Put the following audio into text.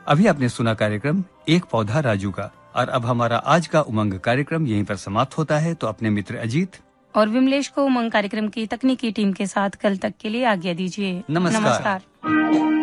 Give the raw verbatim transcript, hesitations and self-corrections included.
अभी आपने सुना कार्यक्रम एक पौधा राजू का। और अब हमारा आज का उमंग कार्यक्रम यहीं पर समाप्त होता है। तो अपने मित्र अजीत और विमलेश को उमंग कार्यक्रम की तकनीकी टीम के साथ कल तक के लिए आज्ञा दीजिए। नमस्कार, नमस्कार।